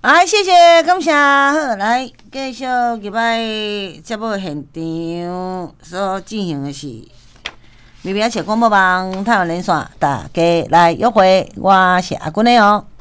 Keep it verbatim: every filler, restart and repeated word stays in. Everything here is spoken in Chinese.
好，谢谢，感谢。好，来继续入来节目现场所进行的是微微小广播网台湾连线，大家来约会，我是阿君的哦。